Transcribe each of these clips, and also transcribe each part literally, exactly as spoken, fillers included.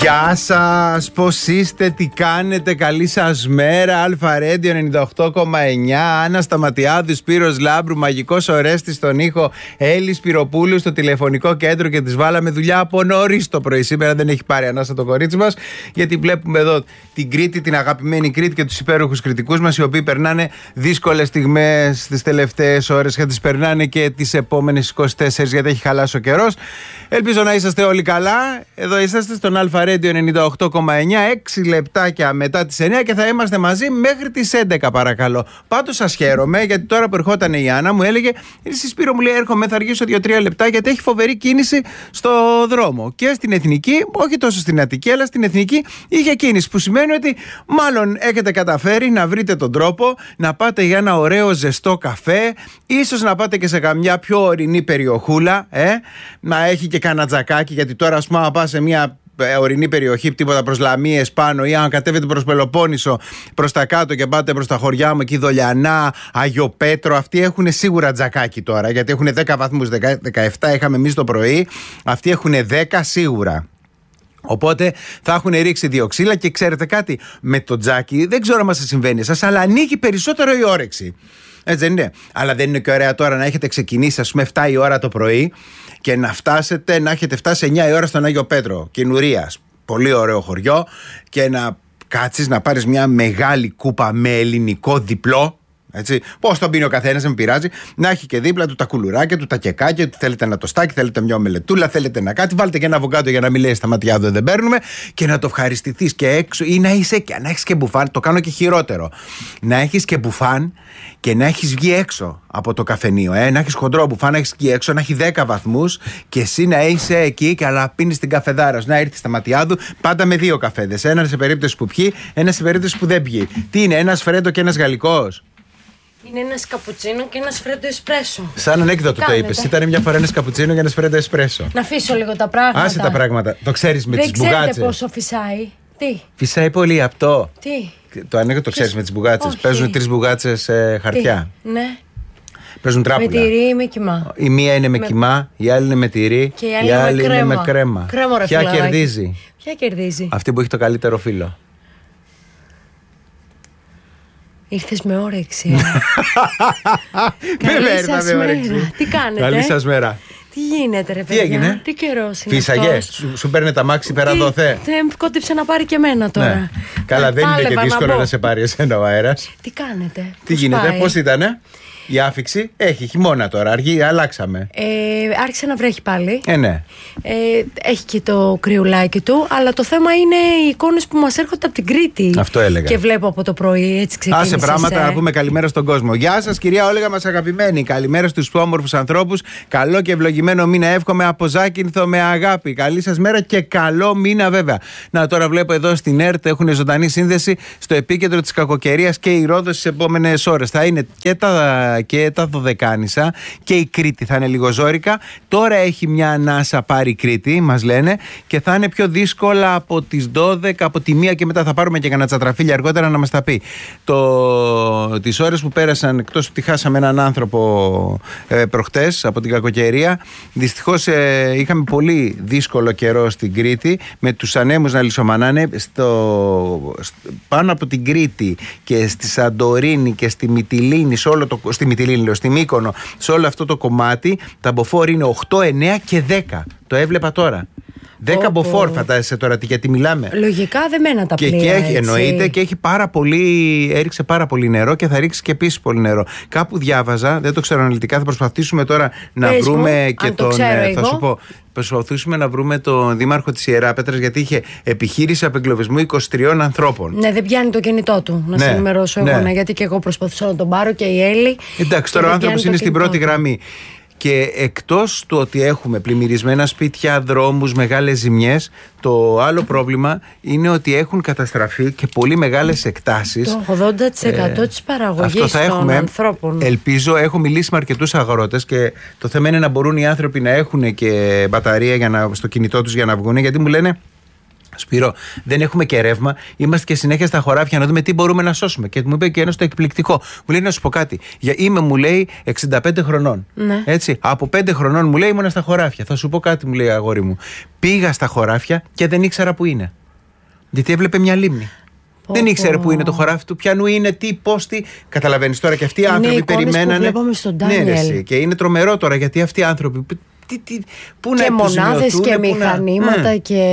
Γεια σας, πώς είστε, τι κάνετε, καλή σας μέρα. Αλφα Radio ενενήντα οκτώ κόμμα εννιά, Άννα Σταματιάδου, Σπύρος Λάμπρου, Μαγικός Ορέστης στον ήχο, Έλλη Σπυροπούλου στο τηλεφωνικό κέντρο και τις βάλαμε δουλειά από νωρίς το πρωί. Σήμερα δεν έχει πάρει ανάσα το κορίτσι μας, γιατί βλέπουμε εδώ την Κρήτη, την αγαπημένη Κρήτη και τους υπέροχους κριτικούς μας, οι οποίοι περνάνε δύσκολες στιγμές τις τελευταίες ώρες και τις περνάνε και τις επόμενες είκοσι τέσσερις, γιατί έχει χαλάσει ο καιρός. Ελπίζω να είσαστε όλοι καλά. Εδώ είσαστε στον Αλφα Radio ενενήντα οκτώ κόμμα εννιά, έξι λεπτάκια μετά τις εννιά και θα είμαστε μαζί μέχρι τις έντεκα, παρακαλώ. Πάντως σας χαίρομαι, γιατί τώρα που ερχόταν η Άννα μου έλεγε: Εσύ Σπύρο, μου λέει, έρχομαι, θα αργήσω δύο τρία λεπτά, γιατί έχει φοβερή κίνηση στο δρόμο. Και στην Εθνική, όχι τόσο στην Αττική, αλλά στην Εθνική είχε κίνηση. Που σημαίνει ότι μάλλον έχετε καταφέρει να βρείτε τον τρόπο να πάτε για ένα ωραίο ζεστό καφέ, ίσως να πάτε και σε καμιά πιο ορεινή περιοχούλα, ε, να έχει και κανένα τζακάκι, γιατί τώρα, ας πούμε, άμα πας σε μια ορεινή περιοχή, τίποτα προς Λαμίες πάνω, ή αν κατέβετε προς Πελοπόννησο, προς τα κάτω και πάτε προς τα χωριά μου εκεί, Δολιανά, Αγιοπέτρο, αυτοί έχουν σίγουρα τζακάκι τώρα, γιατί έχουν δέκα βαθμούς, δεκαεπτά είχαμε εμείς το πρωί, αυτοί έχουν δέκα σίγουρα. Οπότε θα έχουν ρίξει δύο ξύλα και ξέρετε κάτι, με το τζάκι, δεν ξέρω αν σας συμβαίνει σας, αλλά ανοίγει περισσότερο η όρεξη. Έτσι δεν είναι? Αλλά δεν είναι και ωραία τώρα να έχετε ξεκινήσει, ας πούμε, επτά η ώρα το πρωί και να φτάσετε, να έχετε φτάσει εννιά η ώρα στον Άγιο Πέτρο, Κινουρίας, πολύ ωραίο χωριό, και να κάτσεις να πάρεις μια μεγάλη κούπα με ελληνικό διπλό. Έτσι. Πώς τον πίνει ο καθένας, δεν με πειράζει. Να έχει και δίπλα του τα κουλουράκια του, τα κεκάκια του. Θέλετε ένα τοστάκι, θέλετε μια ομελετούλα, θέλετε ένα κάτι. Βάλτε και ένα αβοκάντο για να μην λέει Σταματιάδου δεν παίρνουμε. Και να το ευχαριστηθείς και έξω, ή να είσαι και να έχεις και μπουφάν. Το κάνω και χειρότερο. Να έχεις και μπουφάν και να έχεις βγει έξω από το καφενείο. Ε. Να έχεις χοντρό μπουφάν, να έχεις βγει έξω, να έχει δέκα βαθμούς και εσύ να είσαι εκεί και αλλά πίνεις την καφεδάρα σου. Να έρθει Σταματιάδου πάντα με δύο καφέδες. Ένα σε περίπτωση που πιει, ένα σε περίπτωση που δεν πιει. Τι είναι, ένας φρέντο και ένας γαλλικός? Είναι ένας καπουτσίνο και ένας φρέντο εσπρέσο. Σαν ανέκδοτο το είπες. Ήταν μια φορά ένας καπουτσίνο και ένας φρέντο εσπρέσο. Να αφήσω λίγο τα πράγματα. Άσε τα πράγματα. Το ξέρεις με τις μπουγάτσες? Δεν ξέρετε πόσο φυσάει. Τι? Φυσάει πολύ απτό. Τι? Το ανέκδοτο το ξέρεις με τις μπουγάτσες. Παίζουν τρεις μπουγάτσες ε, χαρτιά. Τι? Ναι. Παίζουν τράπουλα. Με τυρί ή με κιμά? Η μία είναι με, με... κιμά, η άλλη είναι με τυρί και η άλλη, η άλλη είναι, είναι με με κρέμα. κρέμα. Ρε, ποια κερδίζει? Ποια κερδίζει? Αυτή που έχει το καλύτερο φύλλο. Ήρθες με όρεξη. Καλή σας μέρα. Τι κάνετε? Καλή σας μέρα. Τι γίνεται, ρε παιδιά? Τι έγινε? Τι καιρός είναι? Φύσαγε, σου, σου παίρνει τα μάξι πέρα δόθε. Δεν κόντεψε να πάρει και εμένα τώρα. Ναι. Καλά, δεν είναι και δύσκολο να, να σε πάρει εσένα ο αέρας. Τι κάνετε? Τι γίνεται, πώς ήτανε η άφιξη? Έχει χειμώνα τώρα, αργή, αλλάξαμε. Ε, άρχισε να βρέχει πάλι. Ε, ναι. Ε, έχει και το κρυουλάκι του, αλλά το θέμα είναι οι εικόνες που μας έρχονται από την Κρήτη. Αυτό έλεγα. Και βλέπω από το πρωί, έτσι ξεκίνησες. Άσε πράγματα ε. να πούμε καλημέρα στον κόσμο. Γεια σας, κυρία Όλεγα μας αγαπημένη. Καλημέρα στους πιο όμορφους ανθρώπους. Καλό και ευλογημένο μήνα εύχομαι από Ζάκυνθο με αγάπη. Καλή σας μέρα και καλό μήνα βέβαια. Να, τώρα βλέπω εδώ στην ΕΡΤ έχουν ζωντανή σύνδεση στο επίκεντρο της κακοκαιρίας και η Ρόδος στις επόμενες ώρες. Θα είναι και τα, και τα Δωδεκάνησα και η Κρήτη θα είναι λίγο ζόρικα. Τώρα έχει μια ανάσα πάρει η Κρήτη, μας λένε, και θα είναι πιο δύσκολα από τις δώδεκα, από τη μία και μετά. Θα πάρουμε και κανένα τσατραφίλια αργότερα να μας τα πει. Το, τις ώρες που πέρασαν, εκτός ότι χάσαμε έναν άνθρωπο ε, προχτές από την κακοκαιρία, δυστυχώς ε, είχαμε πολύ δύσκολο καιρό στην Κρήτη, με τους ανέμους να λησομανάνε στο, πάνω από την Κρήτη και στη Σαντορίνη και στη Μυτιλήνη, σε όλο το, στη Μυτιλήνη, λέω, στη Μύκονο, σε όλο αυτό το κομμάτι, τα μποφόρ είναι οκτώ, εννέα και δέκα. Το έβλεπα τώρα. δέκα μποφόρ φαντάζεσαι τώρα γιατί μιλάμε. Λογικά δεμένα τα πλοία. Και, και έχει, έτσι. Εννοείται, και έχει πάρα πολύ, έριξε πάρα πολύ νερό και θα ρίξει και επίσης πολύ νερό. Κάπου διάβαζα, δεν το ξέρω αναλυτικά, θα προσπαθήσουμε τώρα να Πες βρούμε μου, και αν τον. Το ξέρω θα εγώ. σου πω. Προσπαθήσουμε να βρούμε τον δήμαρχο της Ιεράπετρας, γιατί είχε επιχείρηση απεγκλωβισμού είκοσι τριών ανθρώπων. Ναι, δεν πιάνει το κινητό του. Να ναι, σε ενημερώσω ναι. εγώ, ναι, γιατί και εγώ προσπαθούσα να τον πάρω και η Έλλη. Εντάξει, τώρα ο άνθρωπος είναι στην πρώτη γραμμή. Και εκτός του ότι έχουμε πλημμυρισμένα σπίτια, δρόμους, μεγάλες ζημιές, το άλλο πρόβλημα είναι ότι έχουν καταστραφεί και πολύ μεγάλες εκτάσεις. Το ογδόντα τοις εκατό ε, της παραγωγής των έχουμε, ανθρώπων. Ελπίζω, έχω μιλήσει με αρκετούς αγρότες και το θέμα είναι να μπορούν οι άνθρωποι να έχουν και μπαταρία για να, στο κινητό τους για να βγουν, γιατί μου λένε Σπύρο, δεν έχουμε και ρεύμα. Είμαστε και συνέχεια στα χωράφια να δούμε τι μπορούμε να σώσουμε. Και μου είπε και ένας το εκπληκτικό. Μου λέει να σου πω κάτι. Για, είμαι, μου λέει, εξήντα πέντε χρονών. Ναι. Έτσι. Από πέντε χρονών μου λέει ήμουνα στα χωράφια. Θα σου πω κάτι, μου λέει, αγόρι μου. Πήγα στα χωράφια και δεν ήξερα που είναι. Γιατί έβλεπε μια λίμνη. Πω, δεν ήξερε πω. Που είναι το χωράφι του, ποιανού είναι, τι, πώς, τι. Καταλαβαίνεις τώρα και αυτοί οι άνθρωποι περιμένανε. Ναι, και είναι τρομερό τώρα γιατί αυτοί οι άνθρωποι. Τι, τι, πού και μονάδες και μηχανήματα να... και...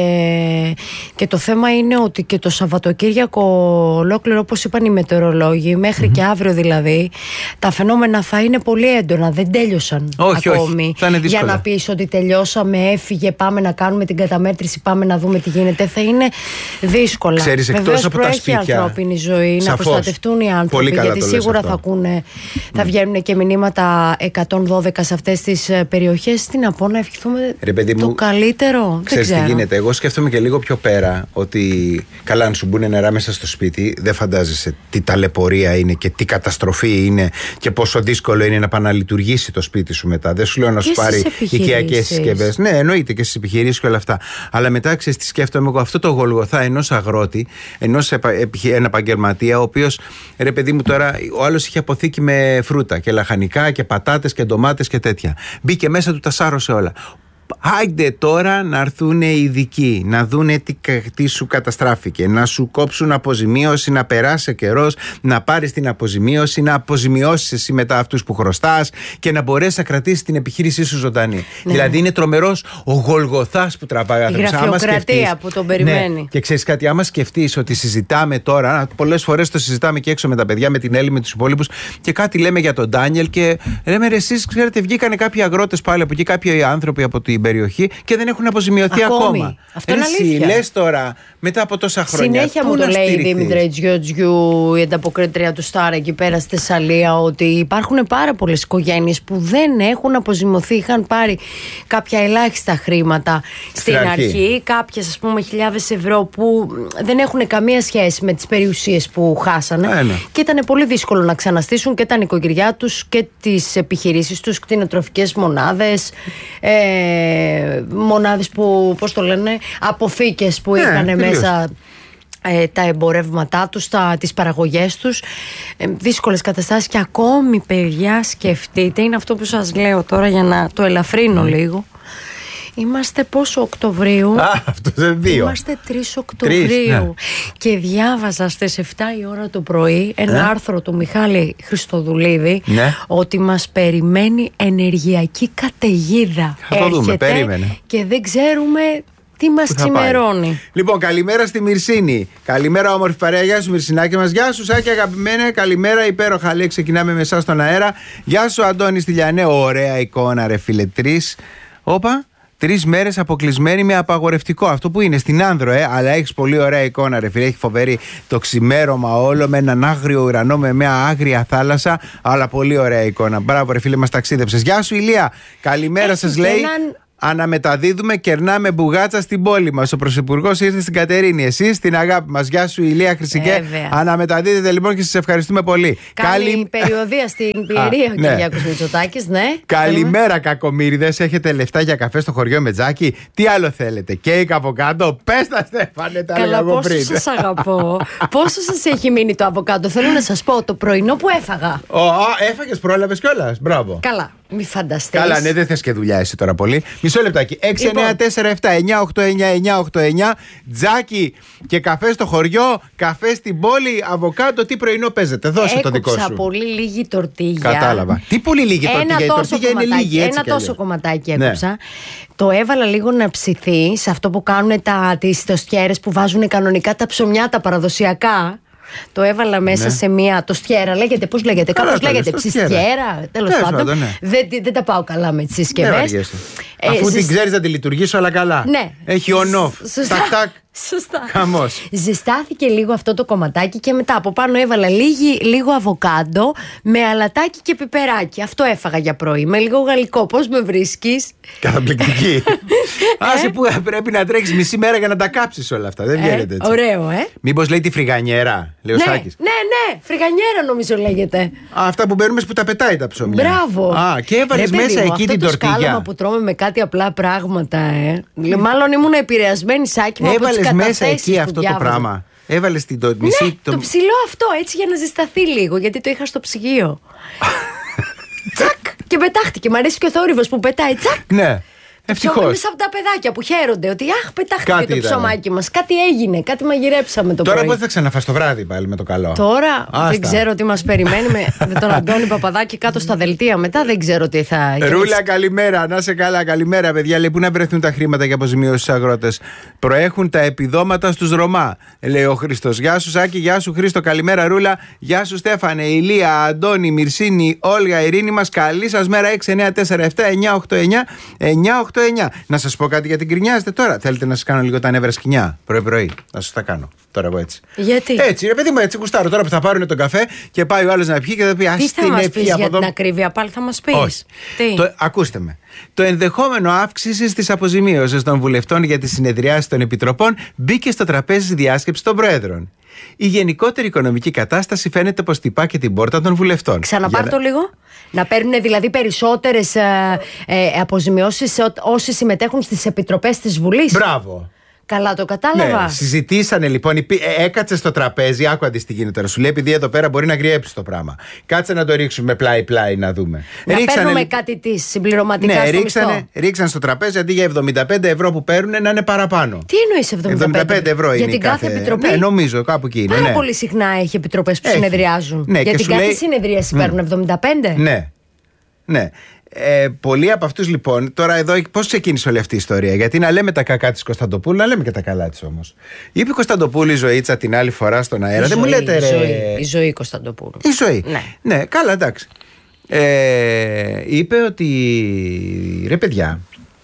και το θέμα είναι ότι και το Σαββατοκύριακο ολόκληρο, όπως είπαν οι μετεωρολόγοι, μέχρι mm-hmm. και αύριο δηλαδή, τα φαινόμενα θα είναι πολύ έντονα, δεν τέλειωσαν όχι, ακόμη. Όχι, θα είναι δύσκολα. Για να πεις ότι τελειώσαμε, έφυγε, πάμε να κάνουμε την καταμέτρηση, πάμε να δούμε τι γίνεται, θα είναι δύσκολα. Ξέρεις, εκτός από τα σπίτια, η ανθρώπινη ζωή, σαφώς, να προστατευτούν οι άνθρωποι, γιατί σίγουρα θα, ακούνε, θα βγαίνουν και μηνύματα εκατόν δώδεκα σε αυτές τις περιοχές. Τι να πω, να ευχηθούμε ρε, παιδί το μου, καλύτερο. Ξέρεις τι γίνεται. Εγώ σκέφτομαι και λίγο πιο πέρα ότι καλά, αν σου μπουν νερά μέσα στο σπίτι, δεν φαντάζεσαι τι ταλαιπωρία είναι και τι καταστροφή είναι και πόσο δύσκολο είναι να επαναλειτουργήσει το σπίτι σου μετά. Δεν σου λέω να σου πάρει οικιακές συσκευές. Ναι, εννοείται και στις επιχειρήσεις και όλα αυτά. Αλλά μετά, ξέρεις τι σκέφτομαι εγώ, αυτό το γολγοθά ενός αγρότη, ενός επαγγελματία, ο οποίος, ρε παιδί μου, τώρα ο άλλος είχε αποθήκη με φρούτα και λαχανικά και πατάτες και ντομάτες και τέτοια. Μπήκε μέσα του, τα σάρωσε όλα. Άιντε τώρα να έρθουν οι ειδικοί, να δούνε τι, τι σου καταστράφηκε, να σου κόψουν αποζημίωση, να περάσει καιρός, να πάρεις την αποζημίωση, να αποζημιώσεις εσύ μετά αυτούς που χρωστάς και να μπορέσεις να κρατήσεις την επιχείρησή σου ζωντανή. Ναι. Δηλαδή είναι τρομερός ο γολγοθάς που τραβάει άνθρωπος. Η γραφειοκρατία που τον περιμένει. Ναι. Και ξέρεις κάτι, άμα σκεφτείς ότι συζητάμε τώρα, πολλές φορές το συζητάμε και έξω με τα παιδιά, με την Έλλη, με τους υπόλοιπους, και κάτι λέμε για τον Ντάνιελ και λέμε ρε, εσείς ξέρετε, βγήκανε κάποιοι αγρότες πάλι από εκεί, κάποιοι άνθρωποι από την περιοχή και δεν έχουν αποζημιωθεί ακόμη. ακόμα. Αυτό είναι αλήθεια. Λες τώρα, μετά από τόσα χρόνια. Συνέχεια μου το λέει η Δήμητρα Τζιότζιου, η ανταποκρίτρια του Στάρα εκεί πέρα στη Θεσσαλία, ότι υπάρχουν πάρα πολλές οικογένειες που δεν έχουν αποζημιωθεί. Είχαν πάρει κάποια ελάχιστα χρήματα στην αρχή, αρχή κάποιες ας πούμε χιλιάδες ευρώ που δεν έχουν καμία σχέση με τις περιουσίες που χάσανε. Ένα. Και ήταν πολύ δύσκολο να ξαναστήσουν και τα νοικοκυριά τους και τις επιχειρήσεις τους, κτηνοτροφικές μονάδες. Ε, μονάδες που, πώς το λένε, αποθήκες που είχαν ναι, μέσα ε, τα εμπορεύματά τους, τα, τις παραγωγές τους, ε, δύσκολες καταστάσεις. Και ακόμη, παιδιά, σκεφτείτε, είναι αυτό που σας λέω τώρα για να το ελαφρύνω mm. λίγο. Είμαστε πόσο Οκτωβρίου? Α, αυτό δεν δύο. Είμαστε τρεις Οκτωβρίου. τρεις, ναι. Και διάβαζα στις επτά η ώρα το πρωί ένα ναι. άρθρο του Μιχάλη Χριστοδουλίδη ναι. ότι μας περιμένει ενεργειακή καταιγίδα. Θα το δούμε, περίμενε. Και δεν ξέρουμε τι μας ξημερώνει. Λοιπόν, καλημέρα στη Μυρσίνη. Καλημέρα, όμορφη παρέα. Γεια σου, Μυρσινάκη μας. Γεια σου, Σάκη, αγαπημένε. Καλημέρα, υπέροχα λέει. Ξεκινάμε με εσάς στον αέρα. Γεια σου, Αντώνη Στυλιανέ. Ωραία εικόνα, ρε φίλε. Τρεις. Όπα. Τρεις μέρες αποκλεισμένοι με απαγορευτικό. Αυτό που είναι στην Άνδρο, ε, αλλά έχεις πολύ ωραία εικόνα, ρε φίλε. Έχει φοβερή το ξημέρωμα όλο με έναν άγριο ουρανό, με μια άγρια θάλασσα. Αλλά πολύ ωραία εικόνα. Μπράβο, ρε φίλε, μας ταξίδεψες. Γεια σου, Ηλία. Καλημέρα σας, λέει. Έναν... Αναμεταδίδουμε, κερνάμε μπουγάτσα στην πόλη μας. Ο Πρωθυπουργός ήρθε στην Κατερίνη. Εσείς στην αγάπη μας. Γεια σου, Ηλία Χρυσικέ. Αναμεταδίδετε λοιπόν και σας ευχαριστούμε πολύ. Καλή Καλη... περιοδία στην Πιερία ο Κυριάκος Μητσοτάκης, ναι. Καλημέρα, κακομοίριδες. Έχετε λεφτά για καφέ στο χωριό Μετζάκι? Τι άλλο θέλετε? Κέικ αβοκάντο? Πες τα, Στέφανε, τα Καλά, πόσο σας αγαπώ. Πόσο σας έχει μείνει το αβοκάντο? Θέλω να σας πω το πρωινό που έφαγα. Ω, έφαγες, πρόλαβες κιόλας. Μπράβο. Καλά. Μη φανταστείς. Καλά, ναι, δεν θες και δουλειά εσύ τώρα πολύ. Μισό λεπτάκι. έξι εννιά τέσσερα επτά εννιά οκτώ εννιά εννιά οκτώ εννιά. Τζάκι και καφέ στο χωριό, καφέ στην πόλη, αβοκάντο. Τι πρωινό παίζετε? Δώσε Έκοψα το δικό σου. Έκοψα πολύ λίγη τορτίγια. Κατάλαβα. Τι πολύ λίγη τορτίγια? Η τορτίγια είναι λίγη, έτσι. Ένα τόσο κομματάκι έκοψα. Ναι. Το έβαλα λίγο να ψηθεί σε αυτό που κάνουν τα, τις τοστιέρες που βάζουν κανονικά τα ψωμιά, τα παραδοσιακά. Το έβαλα μέσα ναι. σε μία τοστιέρα. Λέγεται, πώς λέγεται, κάπως λέγεται, ψιστιέρα. Τέλος πάντων. Ναι. Δεν, δεν τα πάω καλά με τις συσκευές. Ε, Αφού ζεσ... την ξέρεις να τη λειτουργείς όλα καλά. Ναι. Έχει on-off. Τακ, τακ. Σωστά. Χαμός. Ζεστάθηκε λίγο αυτό το κομματάκι και μετά από πάνω έβαλα λίγη, λίγο αβοκάντο με αλατάκι και πιπεράκι. Αυτό έφαγα για πρωί. Με λίγο γαλλικό. Πώς με βρίσκεις? Καταπληκτική. Άσε που πρέπει να τρέξεις μισή μέρα για να τα κάψεις όλα αυτά. Δεν βγαίνετε έτσι. Ωραίο, ε. Μήπως λέει τη φρυγανιέρα, λέει ο Σάκης. Ναι, ναι, φρυγανιέρα νομίζω λέγεται. Α, αυτά που παίρνουμε που τα πετάει τα ψωμιά. Μπράβο. Α, και έβαλες μέσα εκεί την τορτίγια. Αυτό το σκάλαμα που τρώμε με κάτι απλά πράγματα, ε. Μάλλον ήμουν επηρεασμένη, Σάκη μου, από τις έβαλες μέσα εκεί αυτό το πράγμα. Έβαλες την το μισή. Ναι, το... το ψηλό αυτό έτσι για να ζεσταθεί λίγο, γιατί το είχα στο ψυγείο. Τσακ! Και πετάχτηκε. Μ' αρέσει και ο θόρυβος που πετάει. Τσακ! Ναι. Ευτυχώς. Είμαι από τα παιδάκια που χαίρονται ότι αχ, πετάχτηκε κάτι το ήταν. Ψωμάκι μας. Κάτι έγινε, κάτι μαγειρέψαμε το Τώρα πρωί. Τώρα πότε θα ξαναφας το βράδυ πάλι με το καλό? Τώρα Άστα. δεν ξέρω τι μας περιμένει με, με τον Αντώνη Παπαδάκη κάτω στα δελτία. Μετά δεν ξέρω τι θα. Ρούλα, καλημέρα. Να σε καλά, καλημέρα, παιδιά. Λέει, πού να βρεθούν τα χρήματα για αποζημίωση στους αγρότες? Προέχουν τα επιδόματα στους Ρωμά, λέει ο Χρήστος. Γεια σου, Σάκη, γεια σου, Χρήστο, καλημέρα, Ρούλα. Γεια σου, Στέφανε, Ηλία, Αντώνη, Μυρσίνη, Όλγα, Ειρήνη μας. Καλή σας μέρα. έξι εννιά τέσσερα επτά εννιά οκτώ εννιά εννιά οκτώ εννιά. Να σας πω κάτι γιατί γκρινιάζετε τώρα. Θέλετε να σας κάνω λίγο τα νεύρα σκοινιά πρωί-πρωί? Να σας τα κάνω τώρα εγώ έτσι. Γιατί? Έτσι, ρε παιδί μου, έτσι γουστάρω. Τώρα που θα πάρουν τον καφέ και πάει ο άλλος να πιει και θα πει ας τι θα την μας ευχή πεις από για εδώ. την ακρίβεια, πάλι θα μας πεις? Όχι. Τι? Το, ακούστε με. Το ενδεχόμενο αύξησης της αποζημίωσης των βουλευτών για τις συνεδριάσεις των επιτροπών μπήκε στο τραπέζι διάσκεψης των Προέδρων. Η γενικότερη οικονομική κατάσταση φαίνεται πως τυπά και την πόρτα των βουλευτών. Ξαναπάρ' να... το λίγο. Να παίρνουν δηλαδή περισσότερες ε, ε, αποζημιώσεις όσοι συμμετέχουν στις επιτροπές της Βουλής. Μπράβο. Καλά το κατάλαβα. Ναι, συζητήσανε λοιπόν, ε, έκατσε στο τραπέζι, άκου αντί τι γίνεται τώρα. Σου λέει, επειδή εδώ πέρα μπορεί να γριέψει το πράγμα. Κάτσε να το ρίξουμε πλάι-πλάι να δούμε. Να ρίξανε, παίρνουμε κάτι τη συμπληρωματικά ναι, στο ρίξανε, μισθό. Ρίξαν στο τραπέζι αντί για εβδομήντα πέντε ευρώ που παίρνουν να είναι παραπάνω. Τι εννοείς εβδομήντα πέντε ευρώ για είναι την κάθε, κάθε επιτροπή? Ναι, νομίζω κάπου εκεί είναι. Πάρα ναι. πολύ συχνά έχει επιτροπές που έχει. συνεδριάζουν. Ναι, για την κάθε λέει... συνεδρίαση mm. παίρνουν εβδομήντα πέντε. Ναι. Ναι. Ε, πολλοί από αυτούς λοιπόν, τώρα εδώ πώς ξεκίνησε όλη αυτή η ιστορία? Γιατί να λέμε τα κακά της Κωνσταντοπούλου, να λέμε και τα καλά της όμως. Είπε η Κωνσταντοπούλου η Ζωήτσα την άλλη φορά στον αέρα. Η δεν ζωή, μου λέτε η ρε. Ζωή, η ζωή Κωνσταντοπούλου. Η ζωή. Ναι, ναι καλά, εντάξει. Ε, είπε ότι ρε παιδιά,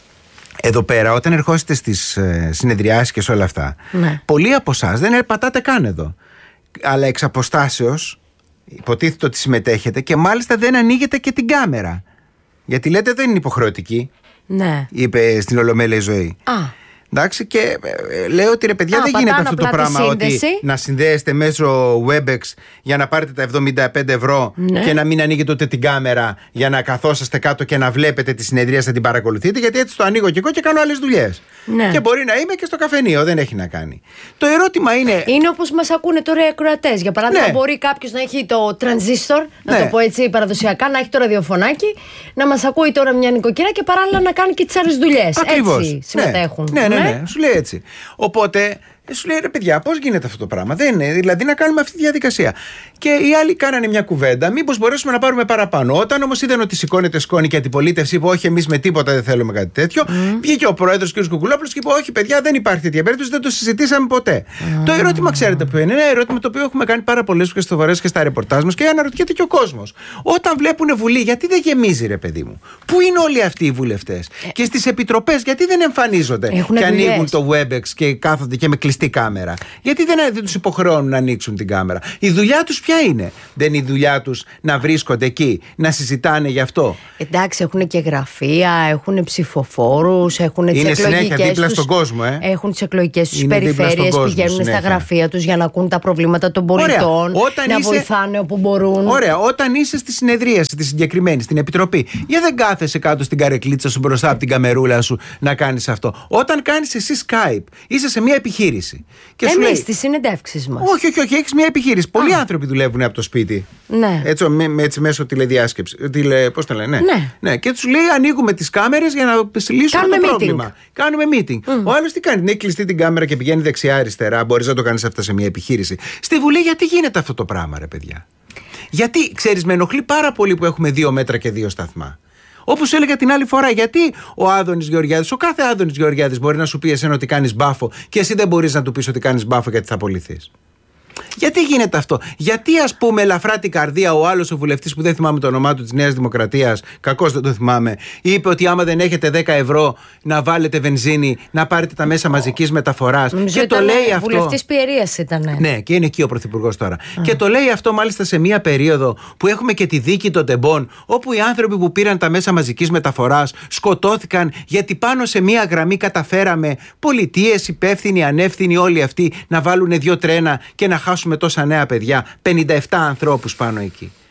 εδώ πέρα όταν ερχόσαστε στις ε, συνεδριάσεις και σε όλα αυτά, ναι. πολλοί από εσάς δεν πατάτε καν εδώ. Αλλά εξ αποστάσεως υποτίθεται ότι συμμετέχετε και μάλιστα δεν ανοίγετε και την κάμερα. Γιατί λέτε δεν είναι υποχρεωτική. Ναι. Είπε στην Ολομέλεια η Ζωή. Α. Εντάξει, και ε, λέω ότι ρε παιδιά, Α, δεν γίνεται αυτό το πράγμα ότι να συνδέεστε μέσω Webex για να πάρετε τα εβδομήντα πέντε ευρώ, ναι. και να μην ανοίγετε ούτε την κάμερα για να καθόσαστε κάτω και να βλέπετε τη συνεδρία, να την παρακολουθείτε. Γιατί έτσι το ανοίγω και εγώ και κάνω άλλες δουλειές. Ναι. Και μπορεί να είμαι και στο καφενείο, δεν έχει να κάνει. Το ερώτημα είναι. Είναι όπως μας ακούνε τώρα οι ακροατές. Για παράδειγμα, ναι. μπορεί κάποιος να έχει το τρανζίστορ, ναι. να το πω έτσι παραδοσιακά, να έχει το ραδιοφωνάκι, να μας ακούει τώρα μια νοικοκυρά και παράλληλα να κάνει και τις άλλες δουλειές. Έτσι συμμετέχουν. Ναι, ναι, ναι, ναι, σου λέει έτσι. Οπότε σου λέει ρε παιδιά, πώς γίνεται αυτό το πράγμα? Δεν είναι, δηλαδή να κάνουμε αυτή τη διαδικασία. Και οι άλλοι κάνανε μια κουβέντα, μήπως μπορέσουμε να πάρουμε παραπάνω. Όταν όμως είδαν ότι σηκώνεται σκόνη και αντιπολίτευση, είπε όχι, εμείς με τίποτα δεν θέλουμε κάτι τέτοιο. Mm. Βγήκε ο πρόεδρος κ. Κουκουλόπουλος και είπε όχι, παιδιά, δεν υπάρχει τέτοια περίπτωση, δεν το συζητήσαμε ποτέ. Mm. Το ερώτημα, ξέρετε ποιο είναι? Είναι ένα ερώτημα το οποίο έχουμε κάνει πάρα πολλές και στο φορές και στα ρεπορτάζ μας και αναρωτιέται και ο κόσμος. Όταν βλέπουν Βουλή, γιατί δεν γεμίζει, ρε παιδί μου? Πού είναι όλοι αυτοί οι βουλευτές? Ε. Και στις επιτροπές, γιατί δεν εμφανίζονται Έχουν και δουλειές. ανοίγουν το Webex και κάθονται και με κλειστή κάμερα? Γιατί δεν, δεν τους υποχρεώνουν να ανοίξουν την κάμερα? Η δουλειά τους ποια είναι? Δεν είναι η δουλειά τους να βρίσκονται εκεί, να συζητάνε γι' αυτό? Εντάξει, έχουν και γραφεία, έχουν ψηφοφόρους, έχουν τις εκλογικές τους. Είναι συνέχεια δίπλα στον κόσμο, ε? Έχουν τις εκλογικές τους περιφέρειες, πηγαίνουν συνέχεια στα γραφεία τους για να ακούν τα προβλήματα των πολιτών, να είσαι... βοηθάνε όπου μπορούν. Ωραία, όταν είσαι στη συνεδρίαση, στη συγκεκριμένη, στην επιτροπή, για δεν κάθεσαι κάτω στην καρεκλίτσα σου μπροστά από την καμερούλα σου να κάνεις αυτό? Όταν κάνεις εσύ Skype, είσαι σε μια επιχείρηση. Εμείς στις συνεντεύξεις μας. Όχι, όχι, όχι, έχεις μια επιχείρηση. Πολλοί άνθρωποι δουλεύουν από το σπίτι. Ναι. Έτσι, με, έτσι μέσω τηλεδιάσκεψη. Τηλε, πώς το λένε, ναι. Ναι. ναι. Και τους λέει ανοίγουμε τις κάμερες για να λύσουμε Κάνουμε το meeting. πρόβλημα. Κάνουμε meeting. Mm. Ο άλλος τι κάνει? Έχει κλειστεί την κάμερα και πηγαίνει δεξιά-αριστερά. Μπορείς να το κάνεις αυτά σε μια επιχείρηση. Στη Βουλή γιατί γίνεται αυτό το πράγμα, ρε παιδιά? Γιατί, ξέρεις, με ενοχλεί πάρα πολύ που έχουμε δύο μέτρα και δύο σταθμά. Όπως έλεγα την άλλη φορά, γιατί ο Άδωνης Γεωργιάδης, ο κάθε Άδωνης Γεωργιάδης μπορεί να σου πει εσένα ότι κάνεις μπάφο και εσύ δεν μπορείς να του πεις ότι κάνεις μπάφο γιατί θα απολυθείς? Γιατί γίνεται αυτό? Γιατί, ας πούμε, ελαφρά την καρδία ο άλλος ο βουλευτής που δεν θυμάμαι το όνομά του της Νέας Δημοκρατίας, κακώς δεν το θυμάμαι, είπε ότι άμα δεν έχετε δέκα ευρώ να βάλετε βενζίνη, να πάρετε τα μέσα μαζικής μεταφοράς. Νομίζω και το λέει αυτό. Βουλευτής Πιερίας ήταν. Ναι, και είναι εκεί ο Πρωθυπουργός τώρα. Α. Και το λέει αυτό μάλιστα σε μία περίοδο που έχουμε και τη δίκη των τεμπών, όπου οι άνθρωποι που πήραν τα μέσα μαζικής μεταφοράς σκοτώθηκαν γιατί πάνω σε μία γραμμή καταφέραμε πολιτείες, υπεύθυνοι, ανεύθυνοι, όλοι αυτοί να βάλουν δύο τρένα και να χάσουμε τόσα νέα παιδιά, πενήντα επτά ανθρώπους πάνω εκεί.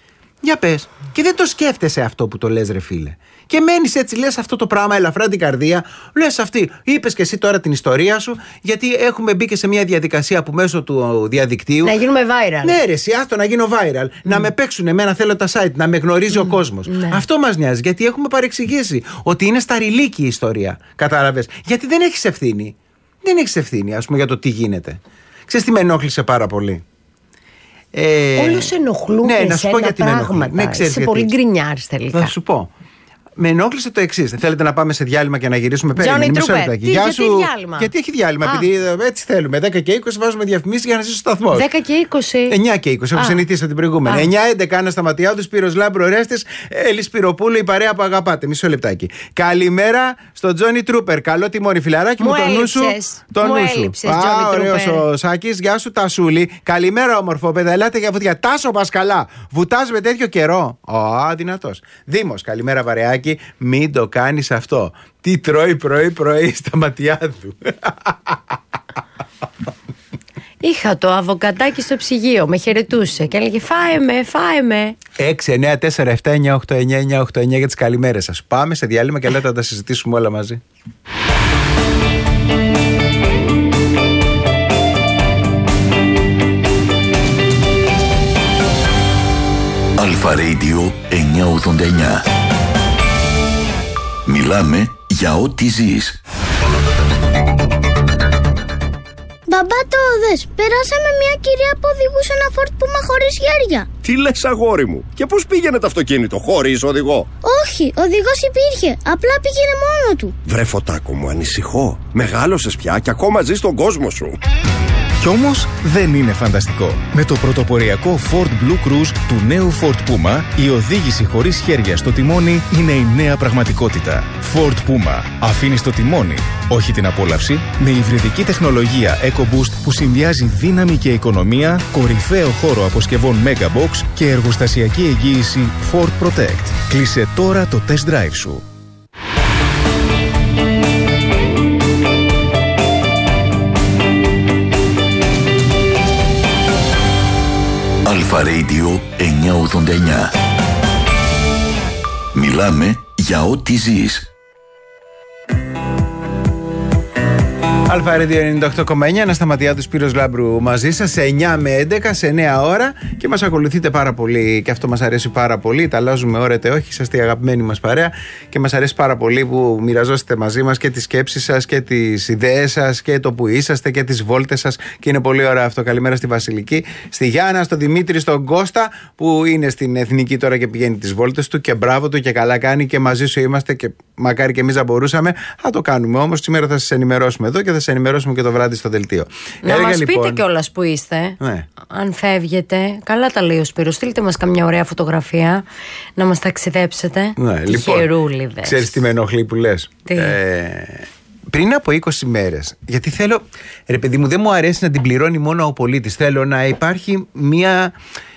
Για πες. Και δεν το σκέφτεσαι αυτό που το λες, ρε φίλε. Και μένεις έτσι, λες αυτό το πράγμα ελαφρά την καρδία. Λες αυτή. Είπες και εσύ τώρα την ιστορία σου, γιατί έχουμε μπει και σε μια διαδικασία που μέσω του διαδικτύου. Να γίνουμε viral. Ναι, ρε, εσύ, άστο να γίνω viral. Mm. Να με παίξουν εμένα, θέλω τα site, να με γνωρίζει mm. ο κόσμος. Ναι. Αυτό μας νοιάζει, γιατί έχουμε παρεξηγήσει ότι είναι σταριλίκη η ιστορία. Κατάλαβες. Γιατί δεν έχεις ευθύνη. Δεν έχεις ευθύνη, ας πούμε, για το τι γίνεται. Ξέρεις τι με ενόχλησε πάρα πολύ. Ε, Όλους ενοχλούν ναι, να σου πω γιατί πράγματα. Ναι, ξέρεις Είσαι γιατί. πολύ γκρινιάρης τελικά. Θα σου πω. Με ενόχλησε το εξής. Θέλετε να πάμε σε διάλειμμα και να γυρίσουμε πέρα? Johnny Trooper. Τι, γιατί σου... διάλειμμα? Γιατί έχει διάλειμμα? Α. Επειδή έτσι θέλουμε. δέκα και είκοσι βάζουμε διαφημίσεις για να ζήσει ο σταθμός. δέκα και είκοσι. εννιά και είκοσι. Έχω συνηθίσει την προηγούμενη. εννιά έντεκα Άννα Σταματιάδου, Σπύρος Λάμπρου Ορέστης, Έλλης Σπυροπούλου, η παρέα που αγαπάτε. Μισό λεπτάκι. Καλημέρα στο Johnny Trooper. Καλό τιμόνι, φιλαράκι μου, μου το νου σου. Το νου σου. Α, ωραίος ο Σάκης. Γεια σου, Τασούλη. Καλημέρα, όμορφο παιδά. Ελάτε για βουτιά. Τάσο Πασκαλά. Βουτάς με τέτοιο καιρό. Α, δυνατός. Δήμος, καλημέρα, βαρεάκι. Μην το κάνεις αυτό. Τι τρώει πρωί-πρωί στα Ματιάδου? Είχα το αβοκατάκι στο ψυγείο, με χαιρετούσε και έλεγε φάε με, φάε με. έξι εννιά τέσσερα επτά εννιά οκτώ εννιά εννιά οκτώ εννιά για τις καλημέρες σας. Πάμε σε διάλειμμα και λέτε να τα συζητήσουμε όλα μαζί. Αλφα Radio εννιακόσια ογδόντα εννιά. Μιλάμε για ό,τι ζεις. Μπαμπά, το δες. Περάσαμε μια κυρία που οδηγούσε ένα Ford Puma χωρίς χέρια. Τι λες, αγόρι μου? Και πώς πήγαινε το αυτοκίνητο, χωρίς οδηγό? Όχι, οδηγός υπήρχε. Απλά πήγαινε μόνο του. Βρε φωτάκο μου, ανησυχώ. Μεγάλωσες πια και ακόμα ζεις στον κόσμο σου. Κι όμως δεν είναι φανταστικό. Με το πρωτοποριακό Ford Blue Cruise του νέου Ford Puma, η οδήγηση χωρίς χέρια στο τιμόνι είναι η νέα πραγματικότητα. Ford Puma. Αφήνεις το τιμόνι, όχι την απόλαυση, με υβριδική τεχνολογία EcoBoost που συνδυάζει δύναμη και οικονομία, κορυφαίο χώρο αποσκευών Megabox και εργοστασιακή εγγύηση Ford Protect. Κλείσε τώρα το test drive σου. Αλφα Radio εννιακόσια ογδόντα εννιά. Μιλάμε για ό,τι ζεις. Αλφα Radio ενενήντα οκτώ κόμμα εννιά, Άννα Σταματιάδου, Σπύρος Λάμπρου μαζί σας σε εννιά με έντεκα, σε εννέα ώρα, και μας ακολουθείτε πάρα πολύ και αυτό μας αρέσει πάρα πολύ. Τα αλλάζουμε ώρα είτε όχι, είσαστε η αγαπημένη μας παρέα και μας αρέσει πάρα πολύ που μοιραζόσαστε μαζί μας και τις σκέψεις σας και τις ιδέες σας και το που είσαστε και τις βόλτες σας, και είναι πολύ ωραίο αυτό. Καλημέρα στη Βασιλική, στη Γιάννα, στον Δημήτρη, στον Κώστα που είναι στην Εθνική τώρα και πηγαίνει τις βόλτες του, και μπράβο του και καλά κάνει, και μαζί σου είμαστε και μακάρι και εμείς να μπορούσαμε. Θα το κάνουμε όμως. Σήμερα θα σας ενημερώσουμε εδώ και θα σας ενημερώσουμε και το βράδυ στο δελτίο. Να μας λοιπόν... πείτε κιόλας που είστε. Ναι. Αν φεύγετε. Καλά τα λέει ο Σπύρος. Στείλτε μας καμιά ωραία φωτογραφία να μας ταξιδέψετε. Ναι, λοιπόν, χερούλιδες. Ξέρεις τι με ενοχλεί που λες? Τι? Ε, πριν από είκοσι μέρες, γιατί θέλω, ρε παιδί μου, δεν μου αρέσει να την πληρώνει μόνο ο πολίτης. Θέλω να υπάρχει μία...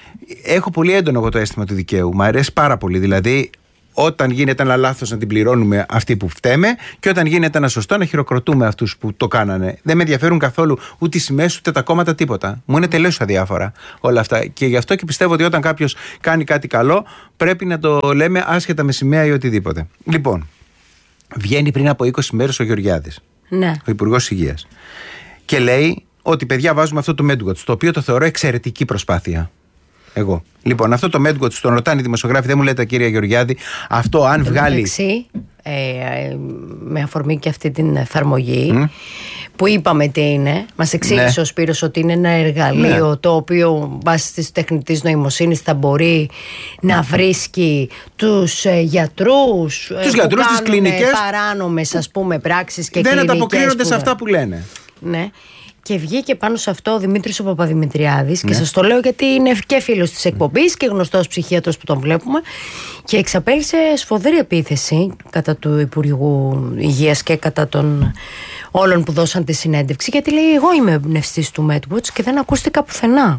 Έχω πολύ έντονο εγώ το αίσθημα του δικαίου. Μου αρέσει πάρα πολύ. Δηλαδή, όταν γίνεται ένα λάθος να την πληρώνουμε αυτοί που φταίμε, και όταν γίνεται ένα σωστό να χειροκροτούμε αυτούς που το κάνανε. Δεν με ενδιαφέρουν καθόλου ούτε οι σημαίες ούτε τα κόμματα, τίποτα. Μου είναι τελείως αδιάφορα όλα αυτά. Και γι' αυτό και πιστεύω ότι όταν κάποιος κάνει κάτι καλό, πρέπει να το λέμε άσχετα με σημαία ή οτιδήποτε. Λοιπόν, βγαίνει πριν από είκοσι μέρες ο Γεωργιάδης, ναι, ο Υπουργός Υγείας, και λέει ότι παιδιά βάζουμε αυτό το MedWatch, το οποίο το θεωρώ εξαιρετική προσπάθεια. Εγώ. Λοιπόν, αυτό το MedWatch, τον ρωτάνε οι δημοσιογράφοι, δεν μου λέτε, κύριε Γεωργιάδη, αυτό αν βγάλει. Μεταξύ, ε, ε, με αφορμή και αυτή την εφαρμογή mm. που είπαμε τι είναι, μας εξήγησε ναι. ο Σπύρος ότι είναι ένα εργαλείο ναι. το οποίο βάσει της τεχνητής νοημοσύνης θα μπορεί να βρίσκει τους ε, γιατρούς, τους που γιατρούς, τις κλινικές, παράνομες, ας πούμε, πράξεις και δεν κλινικές. Δεν ανταποκρίνονται που... σε αυτά που λένε. Ναι. Και βγήκε πάνω σε αυτό ο Δημήτρης ο Παπαδημητριάδης, ναι. και σας το λέω γιατί είναι και φίλος της εκπομπής και γνωστός ψυχίατρος που τον βλέπουμε, και εξαπέλυσε σφοδρή επίθεση κατά του Υπουργού Υγείας και κατά των όλων που δώσαν τη συνέντευξη, γιατί λέει εγώ είμαι εμπνευστής του MedWatch και δεν ακούστηκα πουθενά.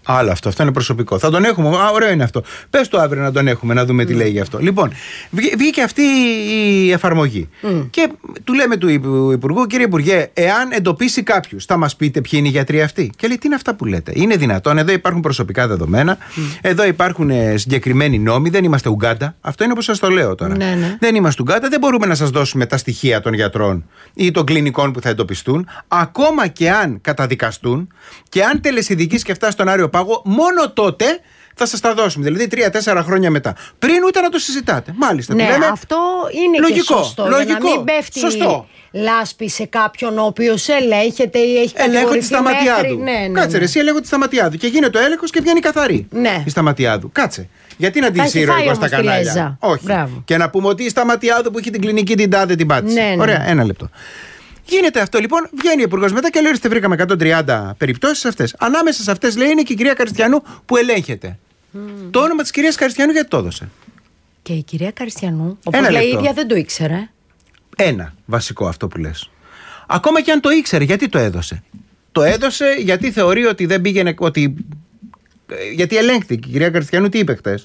Άλλο αυτό, αυτό είναι προσωπικό. Θα τον έχουμε. Α, ωραίο είναι αυτό. Πες το αύριο να τον έχουμε, να δούμε mm. τι λέει γι' αυτό. Λοιπόν, βγήκε αυτή η εφαρμογή. Mm. Και του λέμε του Υπουργού, κύριε Υπουργέ, εάν εντοπίσει κάποιους, θα μας πείτε ποιοι είναι οι γιατροί αυτοί. Και λέει, τι είναι αυτά που λέτε. Είναι δυνατόν, εδώ υπάρχουν προσωπικά δεδομένα, mm. εδώ υπάρχουν συγκεκριμένοι νόμοι, δεν είμαστε Ουγκάντα. Αυτό είναι όπως σας το λέω τώρα. Ναι, ναι. Δεν είμαστε Ουγκάντα, δεν μπορούμε να σας δώσουμε τα στοιχεία των γιατρών ή των κλινικών που θα εντοπιστούν, ακόμα και αν καταδικαστούν και αν τελεσιδικείς και φτάσει στον Άριο Πάγο, μόνο τότε θα σας τα δώσουμε. Δηλαδή τρία-τέσσερα χρόνια μετά. Πριν ούτε να το συζητάτε. Μάλιστα. Ναι, λέμε, αυτό είναι λογικό, και σωστό. λογικό, για να μην πέφτει σωστό. λάσπη σε κάποιον ο οποίος ελέγχεται ή έχει ελέγχω τη σταματιά μέχρι... του. Ναι, ναι, Κάτσε, ναι. ρε, εσύ ελέγχω τη σταματιά του. Και γίνεται ο έλεγχος και βγαίνει καθαρή Ναι. η σταματιά του. Κάτσε. Γιατί να τη σύρω εγώ στα κανάλια. Όχι. Μπράβο. Και να πούμε ότι η σταματιά του που έχει την κλινική την τάδε την πάτησε. Ναι, ναι. Ωραία, ένα λεπτό. Γίνεται αυτό λοιπόν, βγαίνει ο Υπουργός μετά και λέει: ορίστε, βρήκαμε εκατόν τριάντα περιπτώσεις αυτές. Ανάμεσα σε αυτές λέει είναι και η κυρία Καριστιανού που ελέγχεται. Mm. Το όνομα της κυρίας Καριστιανού γιατί το έδωσε. Και η κυρία Καριστιανού, όπως λέει η ίδια, δεν το ήξερε. Ένα βασικό αυτό που λες. Ακόμα και αν το ήξερε, γιατί το έδωσε. Το έδωσε γιατί θεωρεί ότι δεν πήγαινε. Ότι... Γιατί ελέγχθηκε. Η κυρία Καριστιανού τι είπε χτες.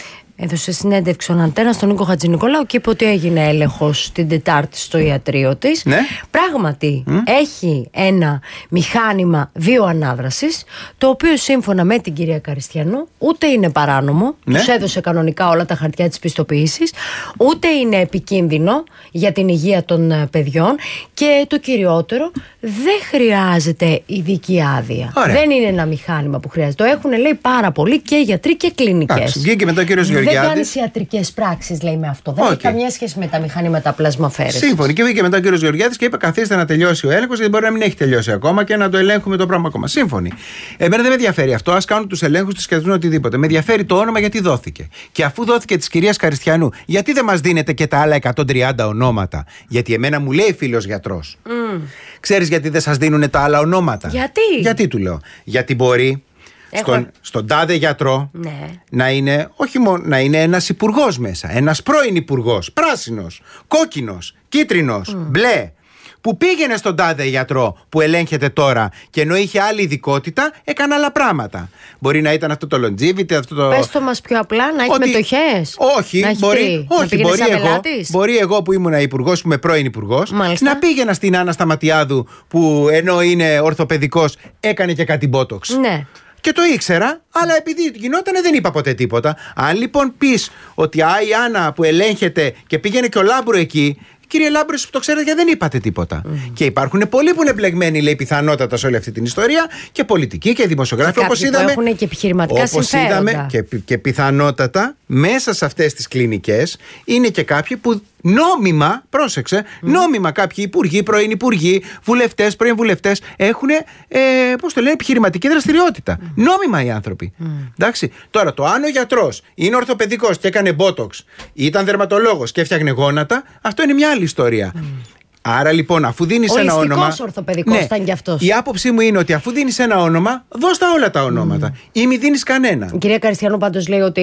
Έδωσε συνέντευξη ο Αντένα στον Νίκο Χατζηνικολάου και είπε ότι έγινε έλεγχος την Τετάρτη στο ιατρείο της. Ναι. Πράγματι, Mm. έχει ένα μηχάνημα βιοανάδρασης, το οποίο σύμφωνα με την κυρία Καριστιανού ούτε είναι παράνομο, Ναι. τους έδωσε κανονικά όλα τα χαρτιά της πιστοποίησης, ούτε είναι επικίνδυνο για την υγεία των παιδιών και το κυριότερο, δεν χρειάζεται ειδική άδεια. Ωραία. Δεν είναι ένα μηχάνημα που χρειάζεται. Το έχουν, λέει, πάρα πολλοί και γιατροί και κλινικές. Εντάξει, βγήκε μετά ο κύριος Γεωργιάδης. Δεν κάνει ιατρικές πράξεις, λέει, με αυτό. Δεν Okay. έχει καμία σχέση με τα μηχανήματα πλασμαφέρεσης. Σύμφωνοι. Και βγήκε μετά ο κύριος Γεωργιάδης και είπε: καθίστε να τελειώσει ο έλεγχος, γιατί μπορεί να μην έχει τελειώσει ακόμα και να το ελέγχουμε το πράγμα ακόμα. Σύμφωνοι. Εμένα δεν με ενδιαφέρει αυτό. Ας κάνουν τους ελέγχους τους και ας δουν οτιδήποτε. Με ενδιαφέρει το όνομα γιατί δόθηκε. Και αφού δόθηκε της κυρίας Καριστιανού, γιατί δεν μας δίνετε και τα άλλα εκατόν τριάντα ονόματα. Γιατί εμένα μου λέει φίλος γιατρός. Mm. Ξέρεις γιατί δεν σας δίνουν τα άλλα ονόματα. Γιατί? Γιατί του λέω. Γιατί μπορεί. Έχω... Στον, στον τάδε γιατρό ναι. να είναι όχι μόνο να είναι ένας υπουργός μέσα, ένας πρώην υπουργός, πράσινος, κόκκινος, κίτρινος, mm. μπλε, που πήγαινε στον τάδε γιατρό που ελέγχεται τώρα και ενώ είχε άλλη ειδικότητα έκανε άλλα πράγματα. Μπορεί να ήταν αυτό το longevity, αυτό το... Πες το μας πιο απλά, να έχει ότι... μετοχές. Όχι, να έχει μπορεί, όχι να μπορεί, εγώ, μπορεί εγώ που ήμουν υπουργός, που είμαι πρώην υπουργός, να πήγαινα στην Άννα Σταματιάδου που ενώ είναι ορθοπαιδικός έκανε και κάτι μπότοξ. Ναι. Και το ήξερα, αλλά επειδή γινότανε δεν είπα ποτέ τίποτα. Αν λοιπόν πεις ότι α, η Άννα που ελέγχεται και πήγαινε και ο Λάμπρο εκεί, κύριε Λάμπρο, που το ξέρετε και δεν είπατε τίποτα. Mm. Και υπάρχουν πολλοί που είναι μπλεγμένοι, λέει, πιθανότατα σε όλη αυτή την ιστορία και πολιτικοί και δημοσιογράφοι, όπως είδαμε. Έχουν και επιχειρηματικά όπως συμφέροντα. Είδαμε και, και πιθανότατα μέσα σε αυτές τις κλινικές είναι και κάποιοι που νόμιμα, πρόσεξε, mm. νόμιμα κάποιοι υπουργοί, πρώην υπουργοί, βουλευτές, πρώην βουλευτές έχουν, ε, πώς το λένε, επιχειρηματική δραστηριότητα. Mm. Νόμιμα οι άνθρωποι. Mm. Εντάξει. Τώρα, το αν ο γιατρός είναι ορθοπαιδικός και έκανε μπότοξ, ήταν δερματολόγος και έφτιαχνε γόνατα, αυτό είναι μια άλλη ιστορία. Mm. Άρα λοιπόν, αφού δίνεις ένα όνομα. Ολιστικός ορθοπαιδικός, ναι, ήταν κι αυτός. Η άποψή μου είναι ότι αφού δίνεις ένα όνομα, δώσ' τα όλα τα ονόματα. Mm. Ή μη δίνεις κανένα. Η κυρία Καριστιανού πάντως λέει ότι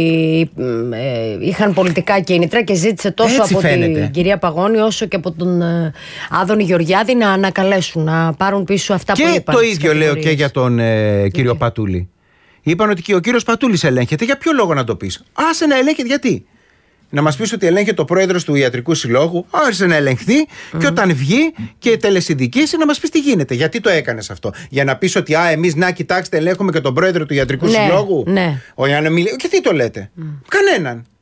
ε, είχαν πολιτικά κίνητρα και ζήτησε τόσο Έτσι από φαίνεται. την κυρία Παγώνη όσο και από τον ε, Άδωνη Γεωργιάδη να ανακαλέσουν, να πάρουν πίσω αυτά και που είπαν. Και το ίδιο λέω και για τον ε, κύριο okay. Πατούλη. Είπαν ότι και ο κύριος Πατούλης ελέγχεται. Για ποιο λόγο να το πεις? Άσε να ελέγχεται, γιατί? Να μας πεις ότι ελέγχεται ο πρόεδρος του Ιατρικού Συλλόγου, άρχισε να ελεγχθεί mm. και όταν βγει και τελεσυνδικήσει να μας πεις τι γίνεται. Γιατί το έκανες αυτό? Για να πεις ότι α, εμείς να κοιτάξτε, ελέγχουμε και τον πρόεδρο του Ιατρικού ναι, Συλλόγου. Ναι. Ο, για να μιλ... Και τι το λέτε? Mm. Κανέναν.